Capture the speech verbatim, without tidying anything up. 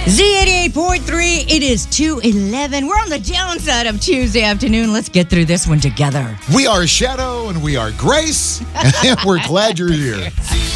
Z eighty-eight point three, it is two eleven. We're on the downside of Tuesday afternoon. Let's get through this one together. We are Shadow and we are Grace, and we're glad you're here.